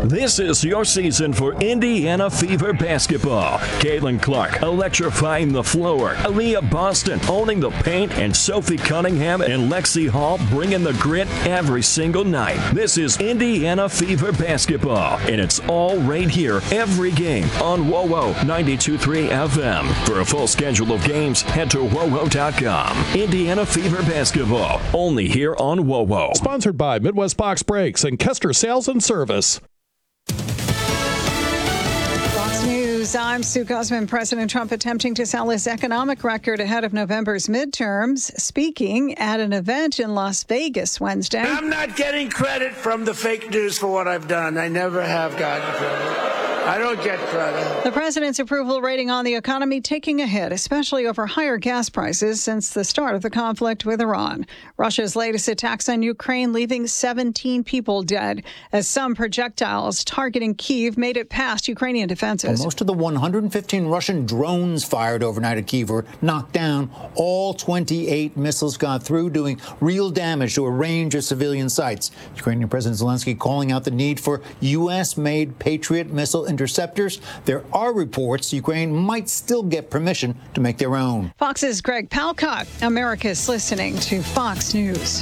This is your season for Indiana Fever basketball. Caitlin Clark electrifying the floor. Aaliyah Boston owning the paint. And Sophie Cunningham and Lexi Hall bringing the grit every single night. This is Indiana Fever basketball. And it's all right here every game on WOWO 92.3 FM. For a full schedule of games, head to WOWO.com. Indiana Fever basketball. Only here on WOWO. Sponsored by Midwest Box Brakes and Kester Sales and Service. Fox News, I'm Sue Guzman. President Trump attempting to sell his economic record ahead of November's midterms, speaking at an event in Las Vegas Wednesday. I'm not getting credit from the fake news for what I've done. I never have gotten credit. I don't get credit. The president's approval rating on the economy taking a hit, especially over higher gas prices since the start of the conflict with Iran. Russia's latest attacks on Ukraine leaving 17 people dead as some projectiles targeting Kyiv made it past Ukrainian defenses. Well, most of the 115 Russian drones fired overnight at Kyiv were knocked down. All 28 missiles got through, doing real damage to a range of civilian sites. Ukrainian President Zelensky calling out the need for U.S.-made Patriot missile interceptors. There are reports Ukraine might still get permission to make their own. Fox's Greg Palcott. America's listening to Fox News.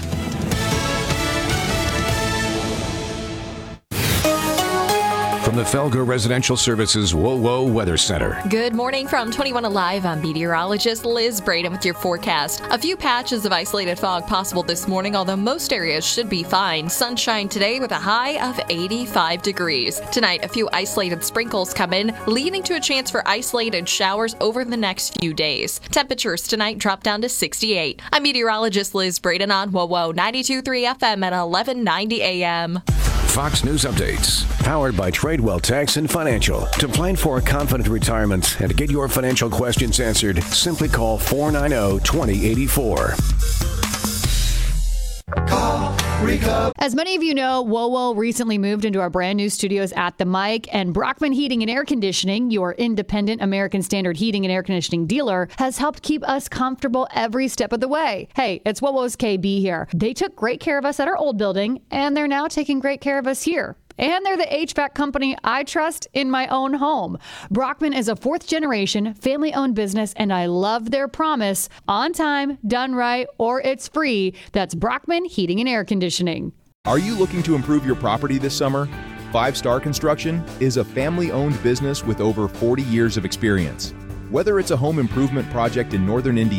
From the Felger Residential Services WOWO Weather Center. Good morning from 21 Alive. I'm meteorologist Liz Braden with your forecast. A few patches of isolated fog possible this morning, although most areas should be fine. Sunshine today with a high of 85 degrees. Tonight, a few isolated sprinkles come in, leading to a chance for isolated showers over the next few days. Temperatures tonight drop down to 68. I'm meteorologist Liz Braden on WOWO 92.3 FM at 1190 AM. Fox News Updates, powered by Tradewell Tax and Financial. To plan for a confident retirement and to get your financial questions answered, simply call 490-2084. As many of you know, WOWO recently moved into our brand new studios at the Mic, and Brockman Heating and Air Conditioning, your independent American Standard heating and air conditioning dealer, has helped keep us comfortable every step of the way. Hey, it's WOWO's KB here. They took great care of us at our old building, and they're now taking great care of us here. And they're the HVAC company I trust in my own home. Brockman is a fourth-generation, family-owned business, and I love their promise: on time, done right, or it's free. That's Brockman Heating and Air Conditioning. Are you looking to improve your property this summer? Five Star Construction is a family-owned business with over 40 years of experience. Whether it's a home improvement project in northern Indiana,